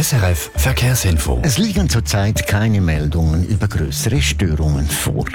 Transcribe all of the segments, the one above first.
SRF Verkehrsinfo. Es liegen zurzeit keine Meldungen über größere Störungen vor.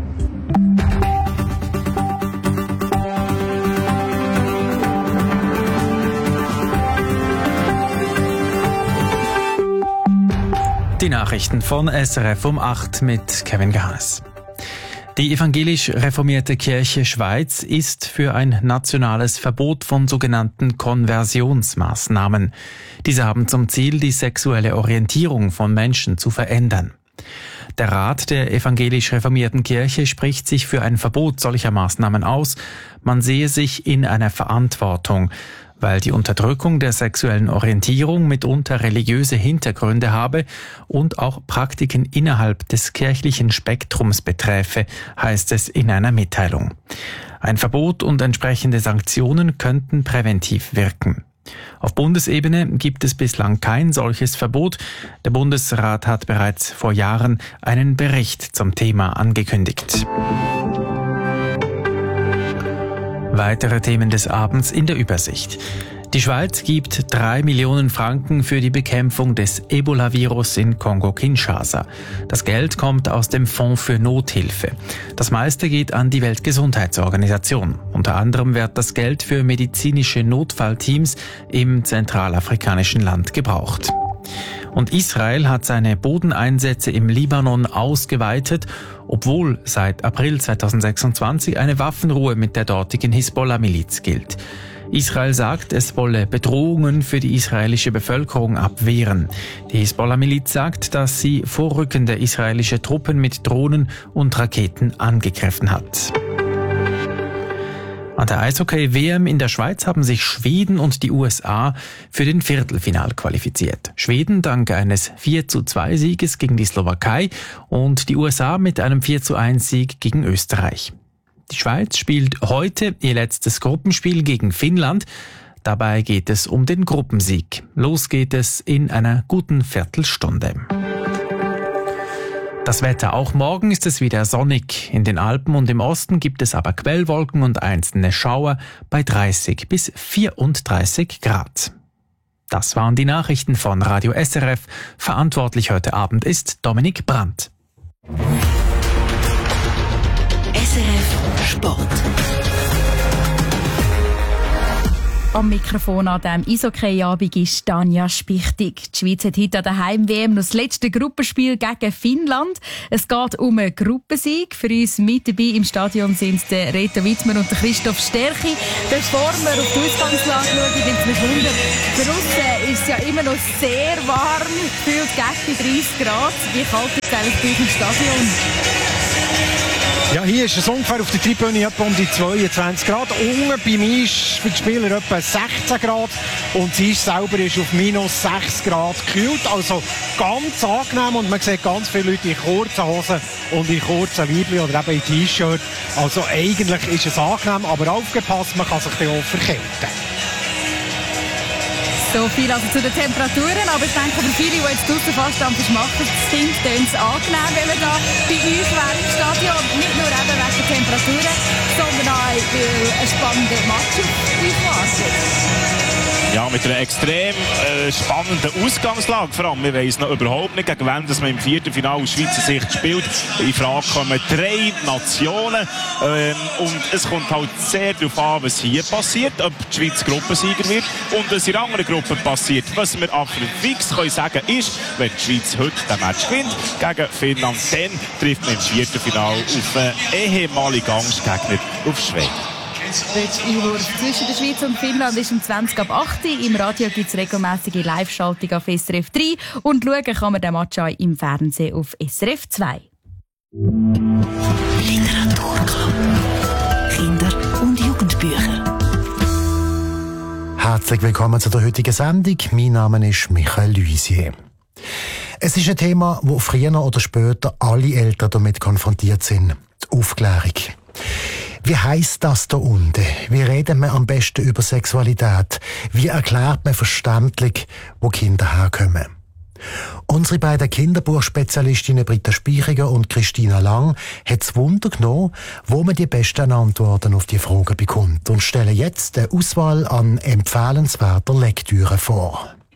Die Nachrichten von SRF um 8 mit Kevin Gahanes. Die evangelisch reformierte Kirche Schweiz ist für ein nationales Verbot von sogenannten Konversionsmaßnahmen. Diese haben zum Ziel, die sexuelle Orientierung von Menschen zu verändern. Der Rat der evangelisch reformierten Kirche spricht sich für ein Verbot solcher Maßnahmen aus. Man sehe sich in einer Verantwortung, weil die Unterdrückung der sexuellen Orientierung mitunter religiöse Hintergründe habe und auch Praktiken innerhalb des kirchlichen Spektrums beträfe, heißt es in einer Mitteilung. Ein Verbot und entsprechende Sanktionen könnten präventiv wirken. Auf Bundesebene gibt es bislang kein solches Verbot. Der Bundesrat hat bereits vor Jahren einen Bericht zum Thema angekündigt. Weitere Themen des Abends in der Übersicht. Die Schweiz gibt 3 Millionen Franken für die Bekämpfung des Ebola-Virus in Kongo-Kinshasa. Das Geld kommt aus dem Fonds für Nothilfe. Das meiste geht an die Weltgesundheitsorganisation. Unter anderem wird das Geld für medizinische Notfallteams im zentralafrikanischen Land gebraucht. Und Israel hat seine Bodeneinsätze im Libanon ausgeweitet, obwohl seit April 2026 eine Waffenruhe mit der dortigen Hisbollah-Miliz gilt. Israel sagt, es wolle Bedrohungen für die israelische Bevölkerung abwehren. Die Hisbollah-Miliz sagt, dass sie vorrückende israelische Truppen mit Drohnen und Raketen angegriffen hat. An der Eishockey-WM in der Schweiz haben sich Schweden und die USA für den Viertelfinal qualifiziert. Schweden dank eines 4:2-Sieges gegen die Slowakei und die USA mit einem 4:1-Sieg gegen Österreich. Die Schweiz spielt heute ihr letztes Gruppenspiel gegen Finnland. Dabei geht es um den Gruppensieg. Los geht es in einer guten Viertelstunde. Das Wetter. Auch morgen ist es wieder sonnig. In den Alpen und im Osten gibt es aber Quellwolken und einzelne Schauer bei 30 bis 34 Grad. Das waren die Nachrichten von Radio SRF. Verantwortlich heute Abend ist Dominik Brandt. SRF Sport. Am Mikrofon an diesem Eishockey-Abend ist Tanja Spichtig. Die Schweiz hat heute an der Heim-WM noch das letzte Gruppenspiel gegen Finnland. Es geht um einen Gruppensieg. Für uns mit dabei im Stadion sind der Reto Wittmer und der Christoph Stärchi. Bevor wir auf die Ausgangslage schauen, nimmt es mich wunder. Draussen ist es ja immer noch sehr warm, gefühlt gegen 30 Grad. Wie kalt ist es eigentlich bei euch im Stadion? Ja, hier ist es ungefähr auf der Tribüne etwa um die 22 Grad. Unten bei mir ist für die Spieler etwa 16 Grad und sie selber ist auf minus 6 Grad gekühlt. Also ganz angenehm und man sieht ganz viele Leute in kurzen Hosen und in kurzen Weibchen oder eben in T-Shirt. Also eigentlich ist es angenehm, aber aufgepasst, man kann sich dann auch verkälten. So viel also zu den Temperaturen, aber ich denke, für viele, die jetzt draussen fast am Verschmachen sind, tönt es angenehm, wenn man da bei euch wäre im Stadion. Nicht nur eben wegen der Temperaturen, sondern auch, weil ein spannender Match auf euch wartet. Ja, mit einer extrem spannenden Ausgangslage. Vor allem, wir wissen noch überhaupt nicht, gegen wen dass man im Viertelfinale aus Schweizer Sicht spielt. In Frage kommen 3 Nationen. Und es kommt halt sehr darauf an, was hier passiert, ob die Schweiz Gruppensieger wird und was in anderen Gruppen passiert. Was wir aber fix können sagen ist, wenn die Schweiz heute den Match gewinnt gegen Finnland, dann trifft man im Viertelfinale auf einen ehemaligen Angstgegner auf Schweden. Der Einwurf zwischen der Schweiz und Finnland ist um 20 ab 8 Uhr. Im Radio gibt es regelmäßige Live-Schaltung auf SRF 3 und schauen kann man den Match auch im Fernsehen auf SRF 2. Literaturclub. Kinder- und Jugendbücher. Herzlich willkommen zu der heutigen Sendung. Mein Name ist Michael Luisier. Es ist ein Thema, wo früher oder später alle Eltern damit konfrontiert sind. Die Aufklärung. Wie heisst das da unten? Wie redet man am besten über Sexualität? Wie erklärt man verständlich, wo Kinder herkommen? Unsere beiden Kinderbuchspezialistinnen Britta Speichiger und Christina Lang hat das Wunder genommen, wo man die besten Antworten auf die Fragen bekommt und stellen jetzt eine Auswahl an empfehlenswerter Lektüre vor.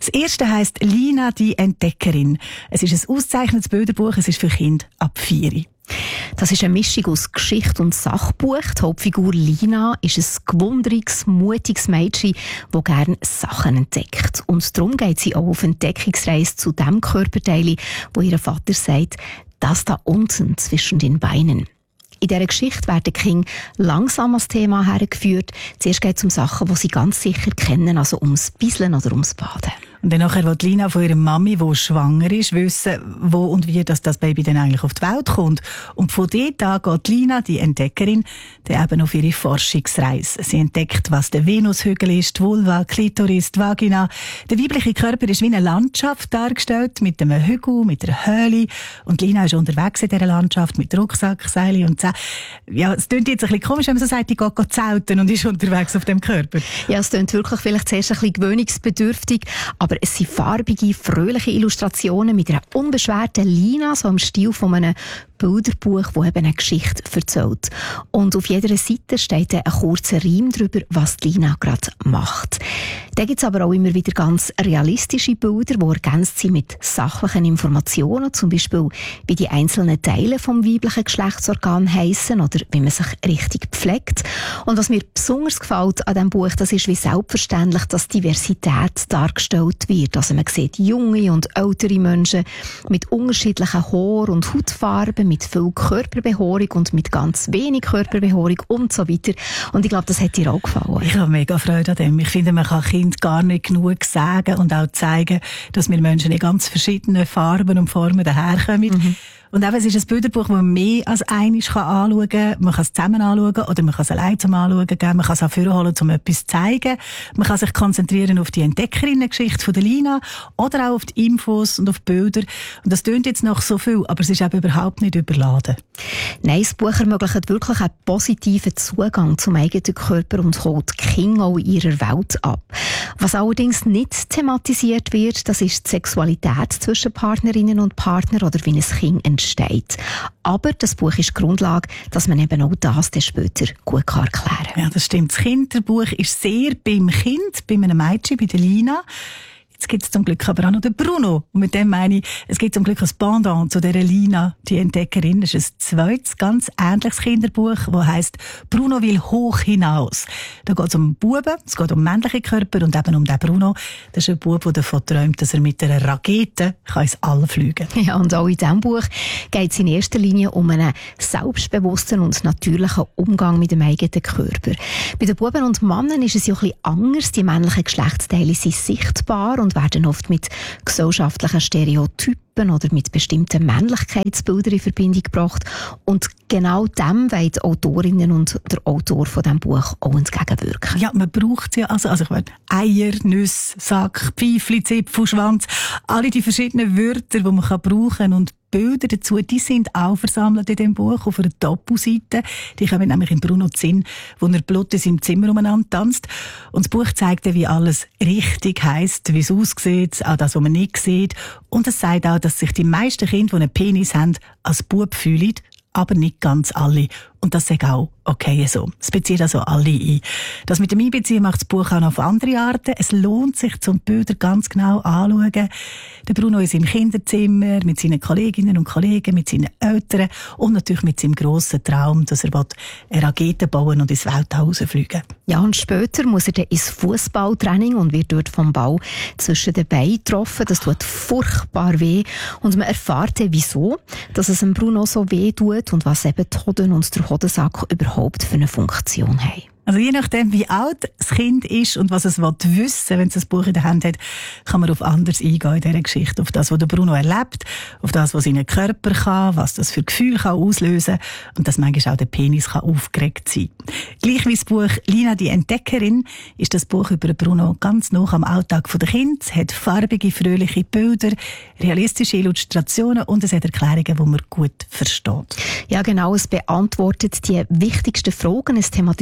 Das erste heisst Lina, die Entdeckerin. Es ist ein ausgezeichnetes Bilderbuch, es ist für Kinder ab 4. Das ist eine Mischung aus Geschichte und Sachbuch. Die Hauptfigur Lina ist ein gewundriges, mutiges Mädchen, das gerne Sachen entdeckt. Und darum geht sie auch auf Entdeckungsreise zu dem Körperteil, wo ihr Vater sagt, das da unten zwischen den Beinen. In dieser Geschichte werden die Kinder langsam ans Thema hergeführt. Zuerst geht es um Sachen, die sie ganz sicher kennen, also ums Bisseln oder ums Baden. Und dann nachher will Lina von ihrer Mami, die schwanger ist, wissen, wo und wie das Baby dann eigentlich auf die Welt kommt. Und von dort an geht Lina, die Entdeckerin, dann eben auf ihre Forschungsreise. Sie entdeckt, was der Venushügel ist, die Vulva, Klitoris, die Vagina. Der weibliche Körper ist wie eine Landschaft dargestellt, mit einem Hügel, mit einer Höhle. Und Lina ist unterwegs in dieser Landschaft mit Rucksack, Seile und Zähne. Ja, es klingt jetzt ein bisschen komisch, wenn man so sagt, die geht zelten und ist unterwegs auf dem Körper. Ja, es klingt wirklich vielleicht zuerst ein bisschen gewöhnungsbedürftig, aber es sind farbige, fröhliche Illustrationen mit einer unbeschwerten Lina, so im Stil von einem Bilderbuch, das eben eine Geschichte erzählt. Und auf jeder Seite steht ein kurzer Reim darüber, was die Lina gerade macht. Dann gibt es aber auch immer wieder ganz realistische Bilder, die ergänzt sind mit sachlichen Informationen, zum Beispiel wie die einzelnen Teile vom weiblichen Geschlechtsorgan heissen oder wie man sich richtig pflegt. Und was mir besonders gefällt an diesem Buch, das ist wie selbstverständlich, dass Diversität dargestellt wird. Also man sieht junge und ältere Menschen mit unterschiedlichen Haar- und Hautfarben, mit viel Körperbehaarung und mit ganz wenig Körperbehaarung und so weiter. Und ich glaube, das hat dir auch gefallen. Ich habe mega Freude an dem. Ich finde, man kann Kindern gar nicht genug sagen und auch zeigen, dass wir Menschen in ganz verschiedenen Farben und Formen daherkommen. Und eben, es ist ein Bilderbuch, das man mehr als einiges anschauen kann. Man kann es zusammen anschauen oder man kann es allein zum Anschauen geben. Man kann es auch vorholen, um etwas zu zeigen. Man kann sich konzentrieren auf die Entdeckerinnengeschichte von der Lina oder auch auf die Infos und auf die Bilder. Und das tönt jetzt noch so viel, aber es ist eben überhaupt nicht überladen. Nein, das Buch ermöglicht wirklich einen positiven Zugang zum eigenen Körper und holt die Kinder auch in ihrer Welt ab. Was allerdings nicht thematisiert wird, das ist die Sexualität zwischen Partnerinnen und Partnern oder wie ein Kind entsteht. Aber das Buch ist die Grundlage, dass man eben auch das dann später gut erklären kann. Ja, das stimmt. Das Kinderbuch ist sehr beim Kind, bei einem Mädchen, bei der Lina. Jetzt gibt es zum Glück aber auch noch den Bruno. Und mit dem meine ich, es gibt zum Glück ein Pendant zu dieser Lina, die Entdeckerin. Das ist ein zweites, ganz ähnliches Kinderbuch, das heisst «Bruno will hoch hinaus». Da geht es um Buben, es geht um männliche Körper und eben um den Bruno. Das ist ein Bub, der davon träumt, dass er mit einer Rakete ins All fliegen kann. Ja, und auch in diesem Buch geht es in erster Linie um einen selbstbewussten und natürlichen Umgang mit dem eigenen Körper. Bei den Buben und Männern ist es ja ein bisschen anders. Die männlichen Geschlechtsteile sind sichtbar und werden oft mit gesellschaftlichen Stereotypen oder mit bestimmten Männlichkeitsbildern in Verbindung gebracht. Und genau dem wollen die Autorinnen und der Autor von diesem Buch auch entgegenwirken. Ja, man braucht es ja. Also ich meine, Eier, Nüsse, Sack, Pfeifli, Zipfel, Schwanz. Alle die verschiedenen Wörter, die man brauchen kann. Und Bilder dazu, die sind auch versammelt in dem Buch auf einer Doppelseite. Die kommen nämlich in Bruno Zinn, wo er Blut in seinem Zimmer umeinander tanzt. Und das Buch zeigt dann, wie alles richtig heisst, wie es aussieht, auch das, was man nicht sieht. Und es sagt auch, dass sich die meisten Kinder, die einen Penis haben, als Bub fühlen, aber nicht ganz alle. Und das ist auch okay so. Es bezieht also alle ein. Das mit dem Einbeziehen macht das Buch auch noch auf andere Arten. Es lohnt sich, zum Bilder ganz genau anzuschauen. Der Bruno ist im Kinderzimmer, mit seinen Kolleginnen und Kollegen, mit seinen Eltern und natürlich mit seinem grossen Traum, dass er eine Rakete bauen und ins Weltall rausfliegen. Ja, und später muss er dann ins Fußballtraining und wird dort vom Ball zwischen den Beinen getroffen. Das tut furchtbar weh. Und man erfährt dann, wieso, dass es dem Bruno so weh tut und was eben die Hoden und der Hodensack überhaupt für eine Funktion haben. Also je nachdem, wie alt das Kind ist und was es wissen will, wenn es das Buch in der Hand hat, kann man auf anders eingehen in dieser Geschichte. Auf das, was der Bruno erlebt, auf das, was seinen Körper kann, was das für Gefühle kann auslösen und dass manchmal auch der Penis kann aufgeregt sein. Gleich wie das Buch «Lina, die Entdeckerin» ist das Buch über Bruno ganz nah am Alltag der Kinder. Es hat farbige, fröhliche Bilder, realistische Illustrationen und es hat Erklärungen, die man gut versteht. Ja genau, es beantwortet die wichtigsten Fragen, es thematisiert auch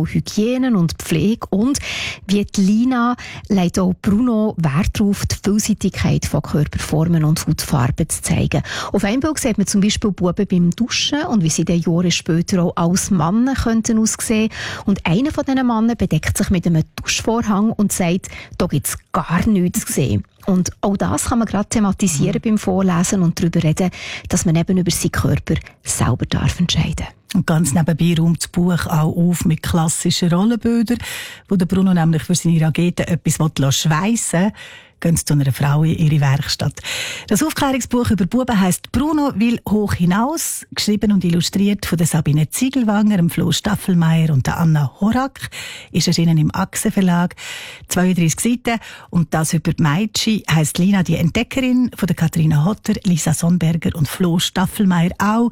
von Hygiene und Pflege und wie die Lina legt auch Bruno Wert darauf, die Vielseitigkeit von Körperformen und Hautfarben zu zeigen. Auf einem Bild sieht man zum Beispiel Buben beim Duschen und wie sie dann Jahre später auch als Männer könnten aussehen. Und einer von diesen Männern bedeckt sich mit einem Duschvorhang und sagt, da gibt es gar nichts zu sehen. Und auch das kann man gerade thematisieren beim Vorlesen und darüber reden, dass man eben über seinen Körper selber entscheiden darf. Und ganz nebenbei räumt das Buch auch auf mit klassischen Rollenbildern, wo der Bruno nämlich für seine Raketen etwas schweissen will, gehen sie zu einer Frau in ihre Werkstatt. Das Aufklärungsbuch über Buben heisst «Bruno will hoch hinaus», geschrieben und illustriert von der Sabine Ziegelwanger, dem Flo Staffelmeier und der Anna Horak, ist erschienen im Achse Verlag, 32 Seiten. Und das über die Meitschi heisst «Lina, die Entdeckerin», von der Katharina Hotter, Lisa Sonnberger und Flo Staffelmeier, auch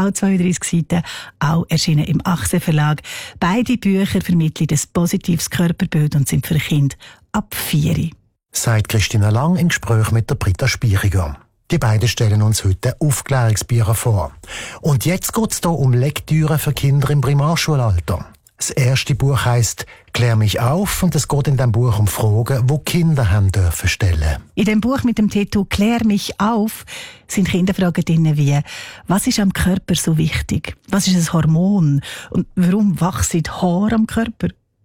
32 Seiten, auch erschienen im Achse Verlag. Beide Bücher vermitteln ein positives Körperbild und sind für Kinder ab 4. Sagt Christina Lang im Gespräch mit der Britta Spiechiger. Die beiden stellen uns heute Aufklärungsbücher vor. Und jetzt geht es hier um Lektüre für Kinder im Primarschulalter. Das erste Buch heisst «Klär mich auf» und es geht in diesem Buch um Fragen, die Kinder haben dürfen stellen. In dem Buch mit dem Titel «Klär mich auf» sind Kinderfragen drin wie «Was ist am Körper so wichtig? Was ist ein Hormon? Und warum wachsen Haare am Körper?»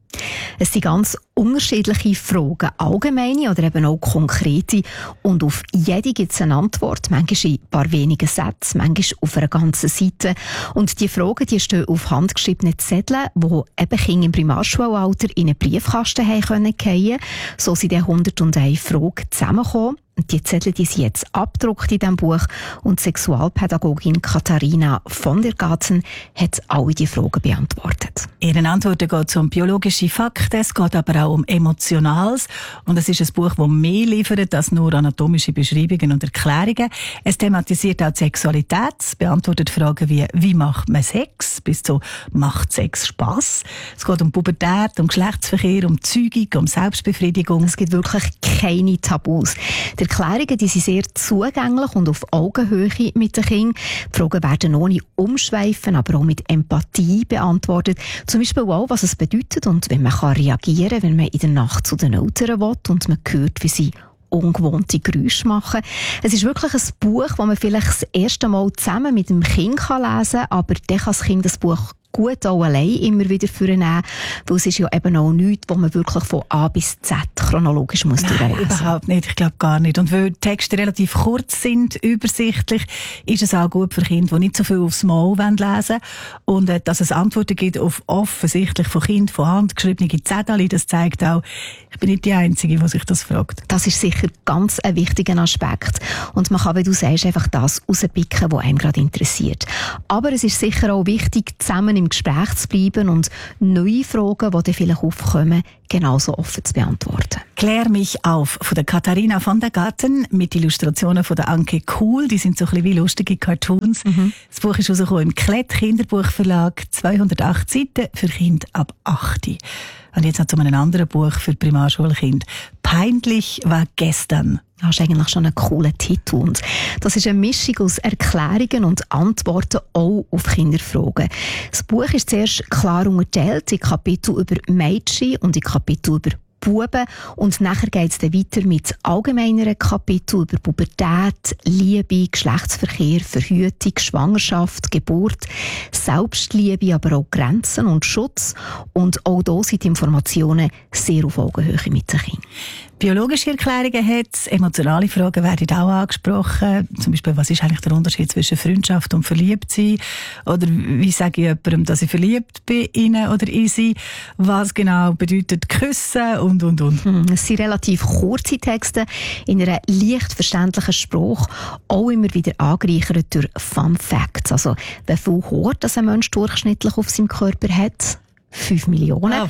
Es sind ganz unterschiedliche Fragen, allgemeine oder eben auch konkrete. Und auf jede gibt es eine Antwort. Manchmal in ein paar wenigen Sätzen, manchmal auf einer ganzen Seite. Und die Fragen, die stehen auf handgeschriebenen Zetteln, die eben Kinder im Primarschulalter in einen Briefkasten haben können. So sind dann 101 Fragen zusammengekommen. Die Zettel die sind jetzt abgedruckt in diesem Buch und die Sexualpädagogin Katharina von der Gatzen hat alle die Fragen beantwortet. Ihren Antworten geht es um biologische Fakten, es geht aber auch um Emotionales und es ist ein Buch, das mehr liefert als nur anatomische Beschreibungen und Erklärungen. Es thematisiert auch die Sexualität, es beantwortet Fragen wie macht man Sex, bis zu macht Sex Spass. Es geht um Pubertät, um Geschlechtsverkehr, um Zeugung, um Selbstbefriedigung. Es gibt wirklich keine Tabus. Die Erklärungen die sind sehr zugänglich und auf Augenhöhe mit den Kindern. Die Fragen werden ohne Umschweifen, aber auch mit Empathie beantwortet. Zum Beispiel auch, was es bedeutet und wenn man reagieren kann, wenn man in der Nacht zu den Eltern will und man hört, wie sie ungewohnte Geräusche machen. Es ist wirklich ein Buch, das man vielleicht das erste Mal zusammen mit dem Kind lesen kann, aber dann kann das Kind das Buch gut auch allein immer wieder vornehmen, weil es ist ja eben auch nichts, wo man wirklich von A bis Z chronologisch muss durchlesen. Überhaupt nicht, ich glaube gar nicht. Und weil die Texte relativ kurz sind, übersichtlich, ist es auch gut für Kinder, die nicht so viel aufs Mal lesen wollen. Und dass es Antworten gibt auf offensichtlich von Kindern von Hand geschriebene Zettel, das zeigt auch, ich bin nicht die Einzige, die sich das fragt. Das ist sicher ganz ein wichtiger Aspekt. Und man kann, wie du sagst, einfach das rauspicken, was einem gerade interessiert. Aber es ist sicher auch wichtig, zusammen im Gespräch zu bleiben und neue Fragen, die dann vielleicht aufkommen, genauso offen zu beantworten. «Klär mich auf» von der Katharina von der Gatten mit Illustrationen von der Anke Kuhl. Die sind so ein bisschen wie lustige Cartoons. Das Buch ist rausgekommen im Klett Kinderbuchverlag, 208 Seiten für Kinder ab 8. Und jetzt noch zu einem anderen Buch für Primarschulkinder. «Peinlich war gestern». Das ist eigentlich schon ein cooler Titel. Und das ist eine Mischung aus Erklärungen und Antworten auch auf Kinderfragen. Das Buch ist zuerst klar unterteilt in Kapitel über Mädchen und in Kapitel über Buben. Und nachher geht es dann weiter mit allgemeineren Kapiteln über Pubertät, Liebe, Geschlechtsverkehr, Verhütung, Schwangerschaft, Geburt, Selbstliebe, aber auch Grenzen und Schutz. Und auch hier sind die Informationen sehr auf Augenhöhe mit den Kindern. Biologische Erklärungen hat es, emotionale Fragen werden auch angesprochen. Zum Beispiel, was ist eigentlich der Unterschied zwischen Freundschaft und Verliebtsein? Oder wie sage ich jemandem, dass ich verliebt bin in ihn oder in sie? Was genau bedeutet Küssen und. Es sind relativ kurze Texte in einer leicht verständlichen Sprache, auch immer wieder angereichert durch Fun Facts. Also, wie viel Haare das ein Mensch durchschnittlich auf seinem Körper hat? 5 Millionen.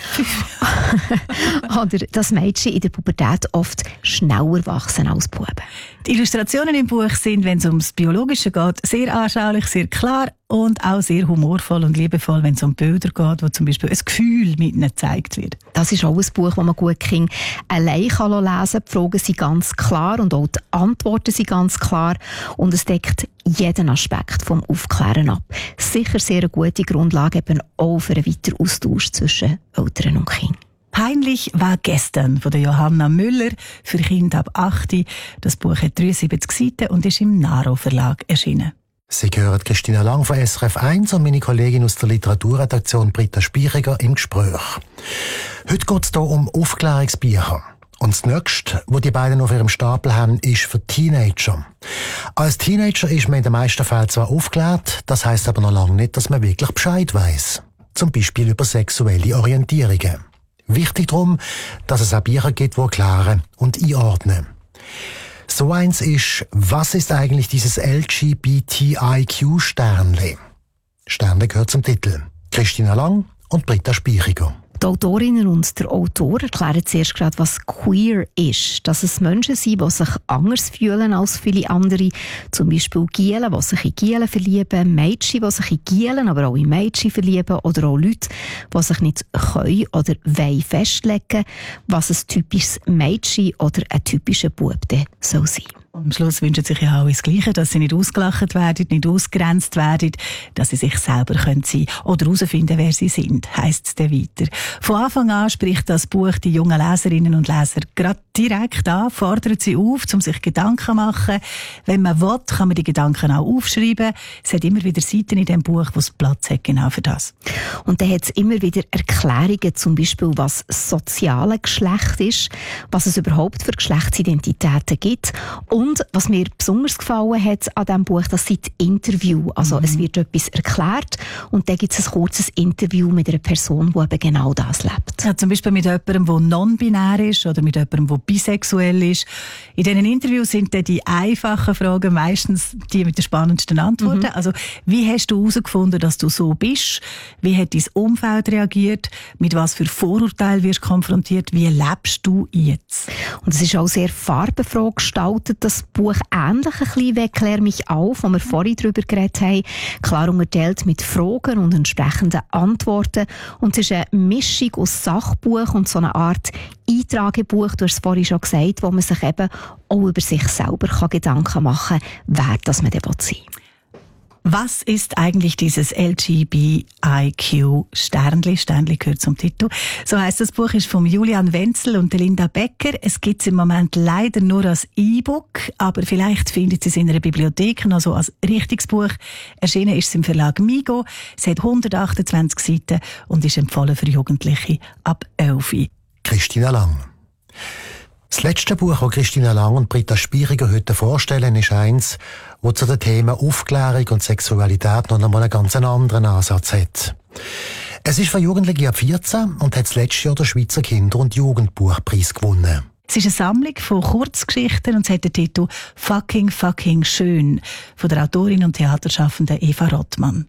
Oder dass Mädchen in der Pubertät oft schneller wachsen als Buben. Die Illustrationen im Buch sind, wenn es ums Biologische geht, sehr anschaulich, sehr klar und auch sehr humorvoll und liebevoll, wenn es um Bilder geht, wo zum Beispiel ein Gefühl mit ihnen gezeigt wird. Das ist auch ein Buch, das man gut Kinder allein lesen kann. Die Fragen sind ganz klar und auch die Antworten sind ganz klar. Und es deckt jeden Aspekt vom Aufklären ab. Sicher sehr eine gute Grundlage eben auch für einen weiteren Austausch zwischen Eltern und Kindern. Peinlich war gestern von der Johanna Müller für Kinder ab 8. Das Buch hat 73 Seiten und ist im Naro Verlag erschienen. Sie hören Christina Lang von SRF 1 und meine Kollegin aus der Literaturredaktion Britta Speichiger im Gespräch. Heute geht es hier um Aufklärungsbücher. Und das Nächste, was die beiden auf ihrem Stapel haben, ist für Teenager. Als Teenager ist man in den meisten Fällen zwar aufgeklärt, das heisst aber noch lange nicht, dass man wirklich Bescheid weiss. Zum Beispiel über sexuelle Orientierungen. Wichtig darum, dass es auch Bücher gibt, die erklären und einordnen. So eins ist, was ist eigentlich dieses LGBTIQ-Sternli? Sternli gehört zum Titel. Christina Lang und Britta Speichiger. Die Autorinnen und der Autor erklären zuerst gerade, was queer ist. Dass es Menschen sind, die sich anders fühlen als viele andere. Zum Beispiel Gielen, die sich in Gielen verlieben, Mädchen, die sich in Gielen, aber auch in Mädchen verlieben, oder auch Leute, die sich nicht können oder wollen festlegen, was ein typisches Mädchen oder ein typischer Bub soll sein. Am Schluss wünschen sich ja alle das Gleiche, dass sie nicht ausgelacht werden, nicht ausgrenzt werden, dass sie sich selber sein können oder herausfinden, wer sie sind, heisst es dann weiter. Von Anfang an spricht das Buch die jungen Leserinnen und Leser gerade direkt an, fordert sie auf, um sich Gedanken zu machen. Wenn man will, kann man die Gedanken auch aufschreiben. Es hat immer wieder Seiten in diesem Buch, wo es Platz hat, genau für das. Und dann hat es immer wieder Erklärungen, zum Beispiel, was soziale Geschlecht ist, was es überhaupt für Geschlechtsidentitäten gibt. Und was mir besonders gefallen hat an diesem Buch, das sind Interviews. Also es wird etwas erklärt und dann gibt es ein kurzes Interview mit einer Person, die eben genau das lebt. Ja, zum Beispiel mit jemandem, der non-binär ist oder mit jemandem, der bisexuell ist. In diesen Interviews sind dann die einfachen Fragen meistens die mit den spannendsten Antworten. Also wie hast du herausgefunden, dass du so bist? Wie hat dein Umfeld reagiert? Mit was für Vorurteilen wirst du konfrontiert? Wie lebst du jetzt? Und es ist auch sehr farbenfroh gestaltet, das Buch, ähnlich ein bisschen wie «Klär mich auf», wo wir vorhin darüber geredet haben. Klar unterteilt mit Fragen und entsprechenden Antworten. Und es ist eine Mischung aus Sachbuch und so eine Art Eintragebuch, du hast es vorhin schon gesagt, wo man sich eben auch über sich selber Gedanken machen kann, wer das man dann sein will. Was ist eigentlich dieses LGBTIQ Sternli? Sternli gehört zum Titel. So heisst das Buch, ist von Julian Wenzel und Linda Becker. Es gibt es im Moment leider nur als E-Book, aber vielleicht findet Sie es in einer Bibliothek noch so als richtiges Buch. Erschienen ist es im Verlag Migo. Es hat 128 Seiten und ist empfohlen für Jugendliche ab 11. Christina Lang. Das letzte Buch, das Christina Lang und Britta Speichiger heute vorstellen, ist eins, das zu den Themen Aufklärung und Sexualität noch einmal einen ganz anderen Ansatz hat. Es ist für Jugendliche ab 14 und hat das letzte Jahr den Schweizer Kinder- und Jugendbuchpreis gewonnen. Es ist eine Sammlung von Kurzgeschichten und es hat den Titel «Fucking schön» von der Autorin und Theaterschaffenden Eva Rottmann.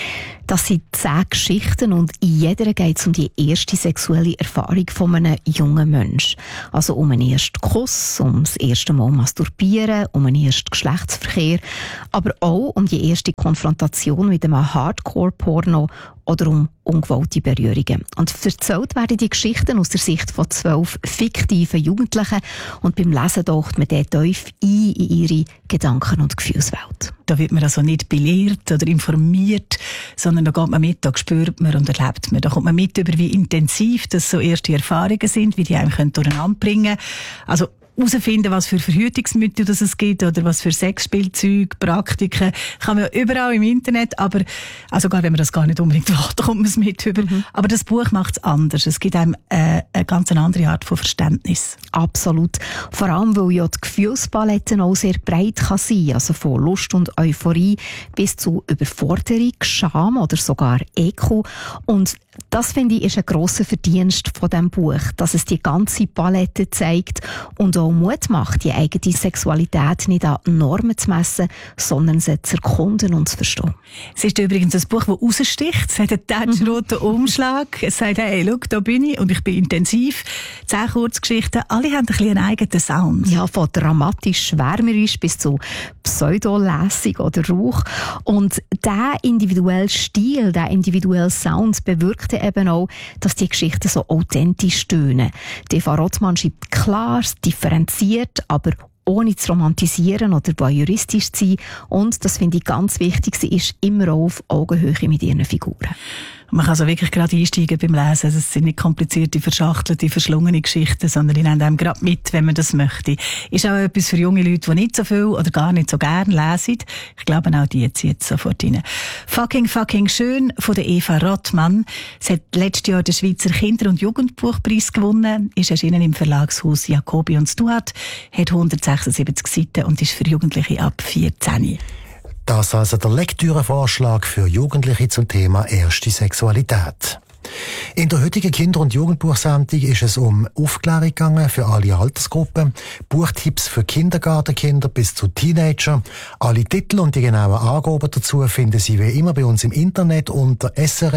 Das sind 10 Geschichten und in jeder geht es um die erste sexuelle Erfahrung von einem jungen Menschen. Also um einen ersten Kuss, um das erste Mal masturbieren, um einen ersten Geschlechtsverkehr, aber auch um die erste Konfrontation mit einem Hardcore-Porno oder um ungewollte Berührungen. Und erzählt werden die Geschichten aus der Sicht von 12 fiktiven Jugendlichen und beim Lesen taucht man dort tief ein in ihre Gedanken- und Gefühlswelt. Da wird man also nicht belehrt oder informiert, sondern da geht man mit, da spürt man und erlebt man. Da kommt man mit über, wie intensiv das so erste Erfahrungen sind, wie die einem durcheinander bringen können. Also herausfinden, was für Verhütungsmittel es gibt oder was für Sexspielzeug, Praktiken, kann man überall im Internet, aber also sogar wenn man das gar nicht unbedingt will, da kommt man es mit über. Aber das Buch macht es anders. Es gibt einem eine ganz andere Art von Verständnis. Absolut. Vor allem, weil ja die Gefühlspalette auch sehr breit kann sein, also von Lust und Euphorie bis zu Überforderung, Scham oder sogar Ekel. Und das, finde ich, ist ein grosser Verdienst von diesem Buch, dass es die ganze Palette zeigt und auch Mut macht, die eigene Sexualität nicht an Normen zu messen, sondern sie zu erkunden und zu verstehen. Es ist übrigens ein Buch, das raussticht. Es hat einen tätschenroten Umschlag. Es sagt, hey, schau, da bin ich und ich bin intensiv. 10 Kurzgeschichten. Alle haben ein bisschen einen eigenen Sound. Ja, von dramatisch schwärmerisch bis zu pseudolässig oder Rauch. Und der individuelle Stil, der individuelle Sound bewirkt eben auch, dass die Geschichten so authentisch tönen. Eva Rottmann schreibt klar, differenziert, aber ohne zu romantisieren oder voyeuristisch zu sein. Und, das finde ich ganz wichtig, sie ist immer auch auf Augenhöhe mit ihren Figuren. Man kann also wirklich gerade einsteigen beim Lesen. Es sind nicht komplizierte, verschachtelte, verschlungene Geschichten, sondern die nehmen einem gerade mit, wenn man das möchte. Ist auch etwas für junge Leute, die nicht so viel oder gar nicht so gern lesen. Ich glaube, auch die zieht sofort rein. Fucking schön von der Eva Rottmann. Sie hat letztes Jahr den Schweizer Kinder- und Jugendbuchpreis gewonnen, ist erschienen im Verlagshaus Jacobi und Stuart, hat 176 Seiten und ist für Jugendliche ab 14. Das ist also der Lektürevorschlag für Jugendliche zum Thema erste Sexualität. In der heutigen Kinder- und Jugendbuchsendung ist es um Aufklärung gegangen für alle Altersgruppen, Buchtipps für Kindergartenkinder bis zu Teenager. Alle Titel und die genauen Angaben dazu finden Sie wie immer bei uns im Internet unter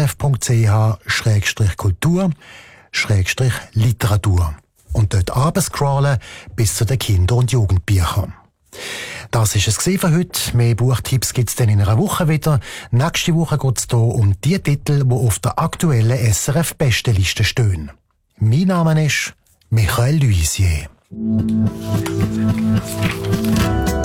srf.ch/kultur/literatur und dort runterscrollen bis zu den Kinder- und Jugendbüchern. Das ist es für heute. Mehr Buchtipps gibt es dann in einer Woche wieder. Nächste Woche geht es hier um die Titel, die auf der aktuellen SRF-Bestenliste stehen. Mein Name ist Michael Luisier.